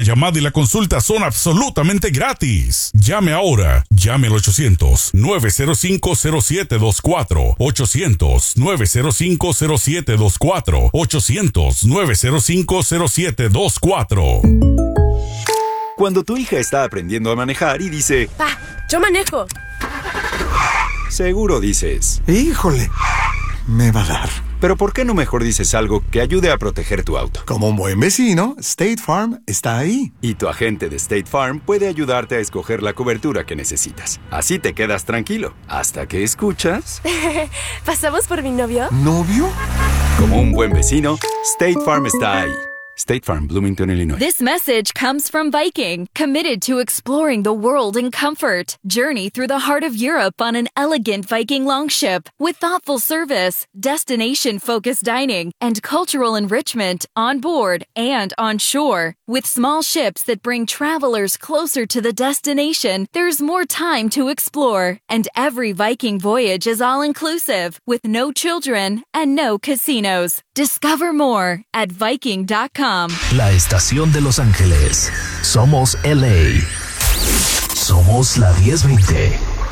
llamada y la consulta son absolutamente gratis. Llame ahora. Llame al 800-905-0724. 800-905-0724. 800-905-0724. Cuando tu hija está aprendiendo a manejar y dice: ¡Pa! ¡Yo manejo! Seguro dices: ¡Híjole! Me va a dar. Pero ¿por qué no mejor dices algo que ayude a proteger tu auto? Como un buen vecino, State Farm está ahí. Y tu agente de State Farm puede ayudarte a escoger la cobertura que necesitas. Así te quedas tranquilo, hasta que escuchas... ¿Pasamos por mi novio? ¿Novio? Como un buen vecino, State Farm está ahí. State Farm, Bloomington, Illinois. This message comes from Viking, committed to exploring the world in comfort. Journey through the heart of Europe on an elegant Viking longship with thoughtful service, destination-focused dining, and cultural enrichment on board and on shore. With small ships that bring travelers closer to the destination, there's more time to explore. And every Viking voyage is all-inclusive, with no children and no casinos. Discover more at Viking.com. La estación de Los Ángeles. Somos LA. Somos la 1020.